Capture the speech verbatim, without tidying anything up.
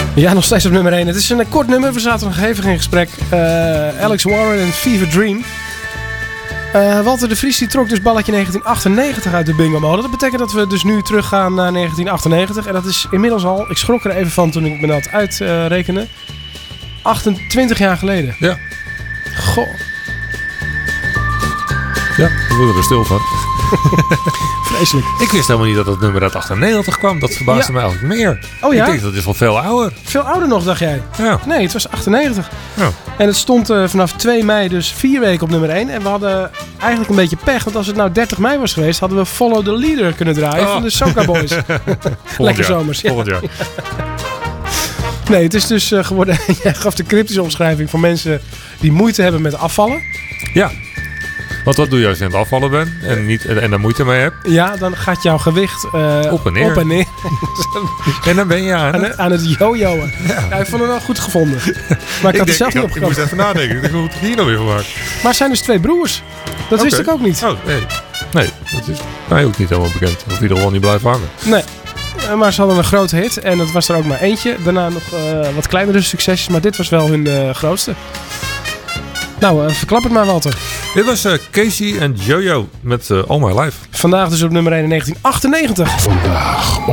Ja, nog steeds op nummer één. Het is een kort nummer. We zaten nog even in gesprek. Uh, Alex Warren en Fever Dream. Uh, Walter de Vries die trok dus balletje negentien achtennegentig uit de bingo-mode. Dat betekent dat we dus nu teruggaan naar negentien achtennegentig. En dat is inmiddels al, ik schrok er even van toen ik me dat uitrekende, achtentwintig jaar geleden. Ja. Goh. Ja, we worden er stil van. Vreselijk. Ik wist helemaal niet dat het nummer uit achtennegentig kwam. Dat verbaasde Ja. me eigenlijk meer. Oh ja? Ik denk dat is wel veel ouder. Veel ouder nog, dacht jij? Ja. Nee, het was achtennegentig. Ja. En het stond uh, vanaf twee mei dus vier weken op nummer één. En we hadden eigenlijk een beetje pech. Want als het nou dertig mei was geweest, hadden we Follow the Leader kunnen draaien Oh. van de Soca Boys. Lekker jaar. zomers. Ja. Volgend jaar. Nee, het is dus uh, geworden... Jij gaf de cryptische omschrijving voor mensen die moeite hebben met afvallen. Ja. Want wat doe je als je aan het afvallen bent en, niet, en, en daar moeite mee hebt? Ja, dan gaat jouw gewicht uh, Op en neer. Op en, neer. En dan ben je aan aan, het... het, aan het jojoen. Ja. Ja, ik vond het wel goed gevonden. Maar ik, had het zelf ik, niet ik moest opgekomen. even nadenken. Ik dacht, hoe heb ik hier nou weer van maken? Maar het zijn dus twee broers. Dat Oké. wist ik ook niet. Oh, nee. Nee, dat is mij ook niet helemaal bekend. Of die er gewoon niet blijft hangen. Nee. Uh, maar ze hadden een grote hit. En dat was er ook maar eentje. Daarna nog uh, wat kleinere succesjes. Maar dit was wel hun uh, grootste. Nou, uh, verklap het maar, Walter. Dit was uh, Casey en Jojo met uh, All My Life. Vandaag dus op nummer één in negentien achtennegentig. Vandaag